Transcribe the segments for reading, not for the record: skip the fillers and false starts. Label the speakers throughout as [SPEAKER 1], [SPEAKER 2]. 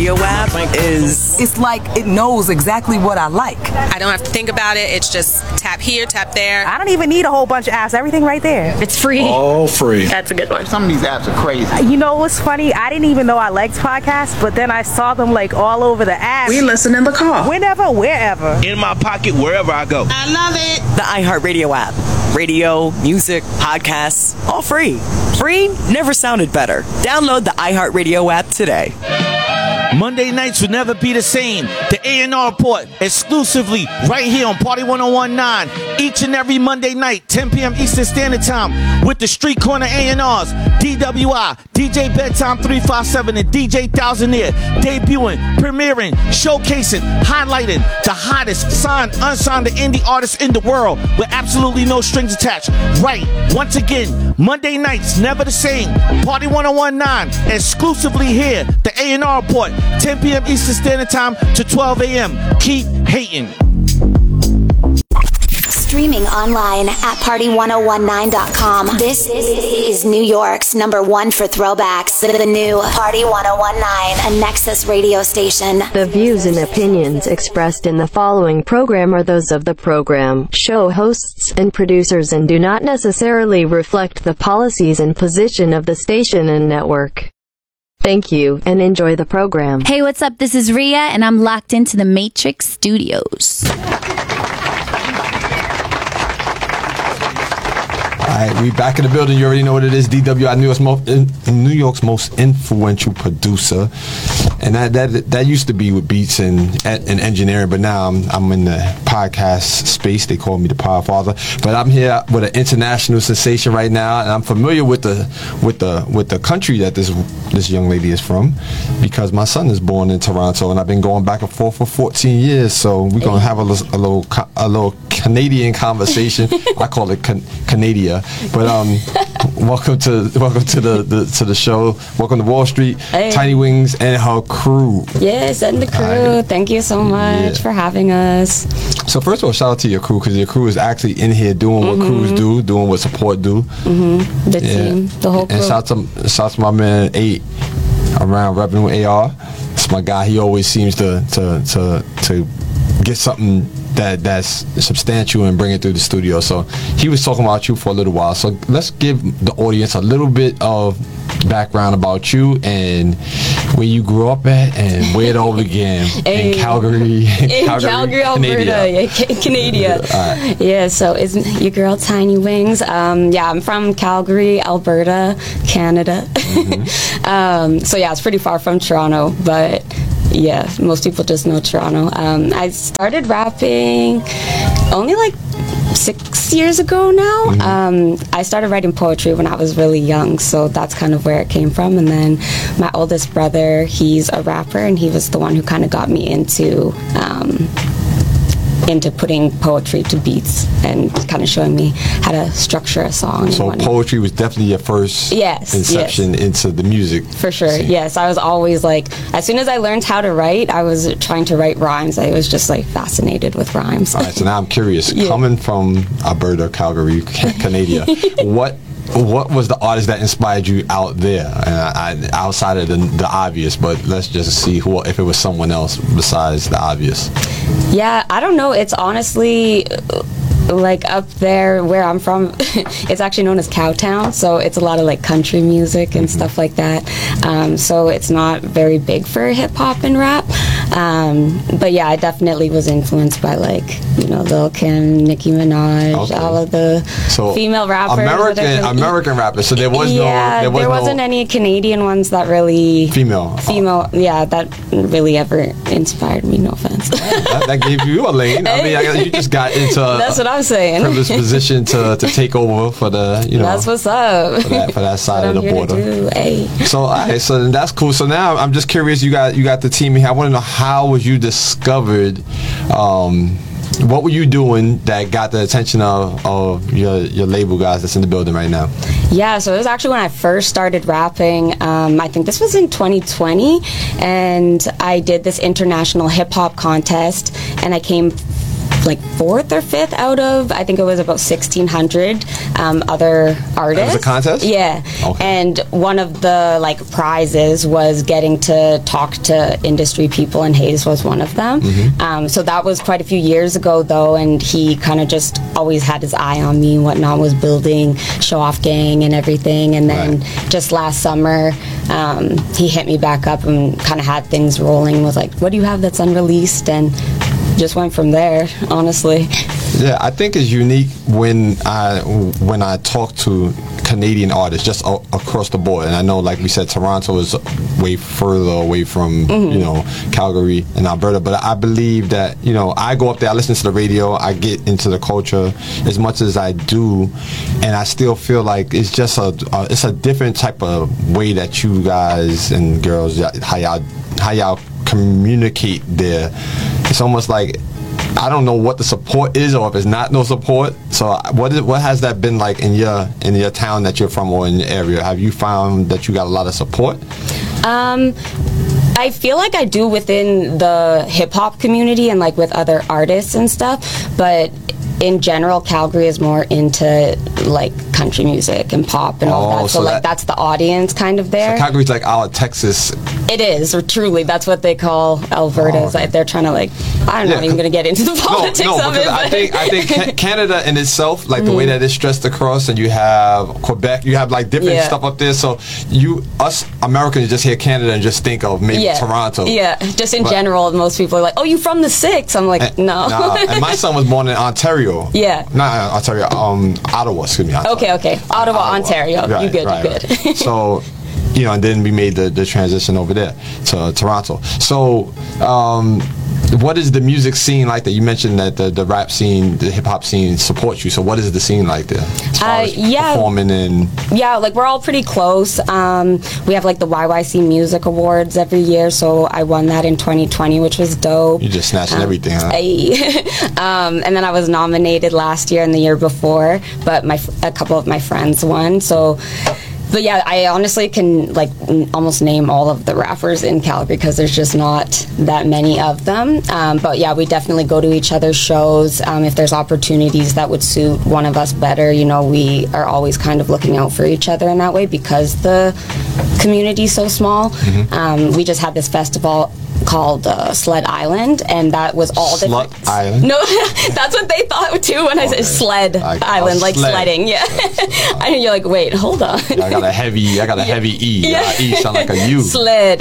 [SPEAKER 1] Radio app is...
[SPEAKER 2] It's like it knows exactly what I like.
[SPEAKER 3] I don't have to think about it. It's just tap here, tap there.
[SPEAKER 2] I don't even need a whole bunch of apps. Everything right there.
[SPEAKER 4] It's free.
[SPEAKER 5] All free.
[SPEAKER 4] That's a good one.
[SPEAKER 6] Some of these apps are crazy.
[SPEAKER 2] You know what's funny? I didn't even know I liked podcasts, but then I saw them like all over the app.
[SPEAKER 1] We listen in the car.
[SPEAKER 2] Whenever, wherever.
[SPEAKER 5] In my pocket, wherever I go.
[SPEAKER 3] I love it.
[SPEAKER 1] The iHeartRadio app. Radio, music, podcasts, all free. Free never sounded better. Download the iHeartRadio app today.
[SPEAKER 7] Monday nights will never be the same. The A&R Report, exclusively right here on Party 1019. Each and every Monday night, 10 p.m. Eastern Standard Time, with the Street Corner A&Rs, DWI, DJ Bedtime 357, and DJ Thousandaire, debuting, premiering, showcasing, highlighting the hottest signed, unsigned, and indie artists in the world with absolutely no strings attached. Right, once again, Monday nights, never the same. Party 1019, exclusively here, the A&R Report, 10 p.m. Eastern Standard Time to 12 a.m. Keep hating.
[SPEAKER 8] Streaming online at party1019.com. This is New York's #1 for throwbacks. The new Party 1019, a Nexus radio station.
[SPEAKER 9] The views and opinions expressed in the following program are those of the program, show hosts, and producers and do not necessarily reflect the policies and position of the station and network. Thank you, and enjoy the program.
[SPEAKER 10] Hey, what's up? This is Rhea, and I'm locked into the Matrix Studios.
[SPEAKER 11] All right, we back in the building. You already know what it is. DWI, New York's most influential producer, and that used to be with beats and engineering, but now I'm in the podcast space. They call me the Podfather, but I'm here with an international sensation right now, and I'm familiar with the country that this young lady is from, because my son is born in Toronto, and I've been going back and forth for 14 years. So we're gonna have a little Canadian conversation. I call it Canada. But welcome to the show. Welcome to Wall Street.
[SPEAKER 4] Hey.
[SPEAKER 11] Tiny Wings and her crew.
[SPEAKER 4] Yes, and the crew. Right. Thank you so much for having us.
[SPEAKER 11] So first of all, shout out to your crew, because your crew is actually in here doing what crews do, doing what support do.
[SPEAKER 4] The team, the whole crew.
[SPEAKER 11] And shout out to my man 8 around Revenue AR. It's my guy. He always seems to get something that's substantial and bring it through the studio. So he was talking about you for a little while. So let's give the audience a little bit of background about you and where you grew up at and where it all began. In Calgary,
[SPEAKER 4] Alberta, Canada.
[SPEAKER 11] Right.
[SPEAKER 4] Yeah, so it's your girl Tiny Wings. I'm from Calgary, Alberta, Canada. So yeah, it's pretty far from Toronto, but yeah, most people just know Toronto. I started rapping only like 6 years ago now. I started writing poetry when I was really young, so that's kind of where it came from. And then my oldest brother, he's a rapper, and he was the one who kind of got me into putting poetry to beats and kind of showing me how to structure a song.
[SPEAKER 11] So poetry was definitely your first inception into the music.
[SPEAKER 4] For sure, yes. I was always like, as soon as I learned how to write, I was trying to write rhymes. I was just like fascinated with rhymes.
[SPEAKER 11] All right, so now I'm curious. Coming from Alberta, Calgary, Canada, what was the artist that inspired you out there, outside of the obvious? But let's just see if it was someone else besides the obvious.
[SPEAKER 4] Yeah, I don't know. It's honestly like up there where I'm from. It's actually known as Cowtown, so it's a lot of like country music and stuff like that. So it's not very big for hip hop and rap. But yeah, I definitely was influenced by like, Lil Kim, Nicki Minaj, all of the female rappers.
[SPEAKER 11] American rappers. So there
[SPEAKER 4] wasn't any Canadian ones that really female. That really ever inspired me. No offense.
[SPEAKER 11] that gave you a lane. I mean, you just got into.
[SPEAKER 4] That's what I'm saying.
[SPEAKER 11] Privileged position to take over for the
[SPEAKER 4] That's what's up.
[SPEAKER 11] For that side of the border. So all right, so that's cool. So now I'm just curious. You got the team here. I want to know, how was you discovered? What were you doing that got the attention of your label guys that's in the building right now?
[SPEAKER 4] Yeah, so it was actually when I first started rapping. I think this was in 2020, and I did this international hip hop contest, and I came like 4th or 5th out of, I think it was about 1,600 other artists.
[SPEAKER 11] It was a contest?
[SPEAKER 4] Yeah.
[SPEAKER 11] Okay.
[SPEAKER 4] And one of the like prizes was getting to talk to industry people, and Hayes was one of them. So that was quite a few years ago though, and he kind of just always had his eye on me and whatnot, was building Show Off Gang and everything. And then just last summer, he hit me back up and kind of had things rolling, was like, what do you have that's unreleased? And just went from there, honestly.
[SPEAKER 11] Yeah, I think it's unique when I talk to Canadian artists just across the board. And I know, like we said, Toronto is way further away from, you know, Calgary and Alberta. But I believe that, you know, I go up there, I listen to the radio, I get into the culture as much as I do. And I still feel like it's just it's a different type of way that you guys and girls, how y'all communicate there. It's almost like, I don't know what the support is, or if it's not no support. So what has that been like in your town that you're from, or in your area? Have you found that you got a lot of support?
[SPEAKER 4] I feel like I do within the hip hop community and like with other artists and stuff, but in general, Calgary is more into like country music and pop and all that. So like that's the audience kind of there.
[SPEAKER 11] So Calgary's like our Texas.
[SPEAKER 4] It is, or truly, that's what they call Alberta. Like they're trying to like, I'm not even going to get into the politics of it.
[SPEAKER 11] I think Canada in itself, like the way that it's stressed across, and you have Quebec, you have like different stuff up there. So us Americans just hear Canada and just think of maybe Toronto.
[SPEAKER 4] Yeah, just in general, most people are like, oh, you from the 6? I'm like, no.
[SPEAKER 11] And my son was born in Ontario.
[SPEAKER 4] Yeah.
[SPEAKER 11] Not Ontario, Ottawa, excuse me.
[SPEAKER 4] Okay. Ottawa, Ontario.
[SPEAKER 11] Right,
[SPEAKER 4] you good.
[SPEAKER 11] Right. So, you know, and then we made the transition over there to Toronto. So, what is the music scene like there? You mentioned that the rap scene, the hip hop scene supports you. So what is the scene like there? As far as performing and... Yeah,
[SPEAKER 4] like we're all pretty close. We have like the YYC Music Awards every year. So I won that in 2020, which was dope.
[SPEAKER 11] You just snatching everything, huh?
[SPEAKER 4] And then I was nominated last year and the year before, but a couple of my friends won. So... But yeah, I honestly can like almost name all of the rappers in Calgary because there's just not that many of them. But yeah, we definitely go to each other's shows. If there's opportunities that would suit one of us better, you know, we are always kind of looking out for each other in that way because the community's so small. We just had this festival called Sled Island, and that was all different.
[SPEAKER 11] Slut Island?
[SPEAKER 4] No, that's what they thought too when I said Sled Island, like sledding. Yeah. And you're like, wait, hold on. I got a heavy E.
[SPEAKER 11] Yeah. E sound like a U.
[SPEAKER 4] Sled.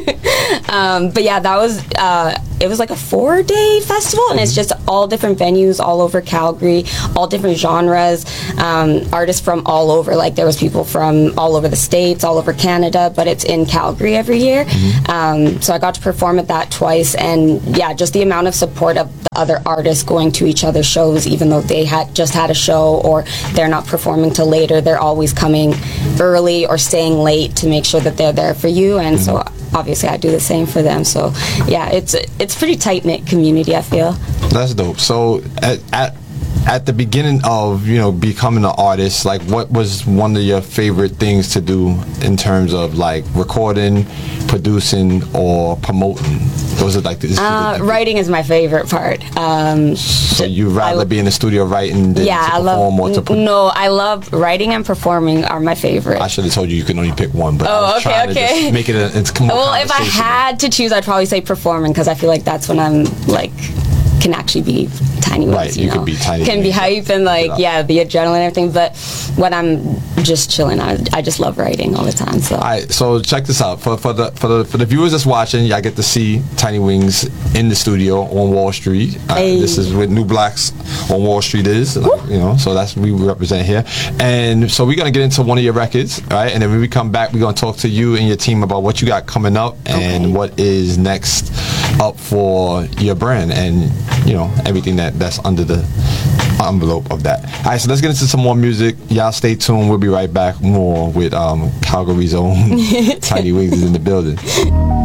[SPEAKER 4] But yeah, that was it was like a 4-day festival, and it's just all different venues all over Calgary, all different genres, artists from all over. Like there was people from all over the States, all over Canada, but it's in Calgary every year. So I got to perform at that twice, and yeah, just the amount of support of the other artists going to each other's shows, even though they had just had a show or they're not performing till later, they're always coming early or staying late to make sure that they're there for you. And so obviously I do the same for them. So yeah, it's pretty tight-knit community, I feel.
[SPEAKER 11] That's dope. So at the beginning of, you know, becoming an artist, like what was one of your favorite things to do in terms of like recording, producing, or promoting? Those are like
[SPEAKER 4] writing is my favorite part.
[SPEAKER 11] So you'd rather be in the studio writing than to perform or to produce?
[SPEAKER 4] No, I love writing and performing are my favorite.
[SPEAKER 11] I should have told you can only pick one, but I was trying to just make it
[SPEAKER 4] well, if I had to choose, I'd probably say performing, because I feel like that's when I'm like can actually be Tiny Wings,
[SPEAKER 11] right, you
[SPEAKER 4] know?
[SPEAKER 11] Can be Tiny
[SPEAKER 4] Can be hype and like the adrenaline and everything. But when I'm just chilling, I just love writing all the time. So
[SPEAKER 11] all right, so check this out for the viewers that's watching. Y'all get to see Tiny Wings in the studio on Wall Street. This is what New Blacks on Wall Street is, like, you know. So that's what we represent here. And so we're gonna get into one of your records, right? And then when we come back, we're gonna talk to you and your team about what you got coming up and what is next up for your brand, and you know, everything that's under the envelope of that. All right, so let's get into some more music. Y'all stay tuned. We'll be right back more with Calgary's own Tiny Wings is in the building.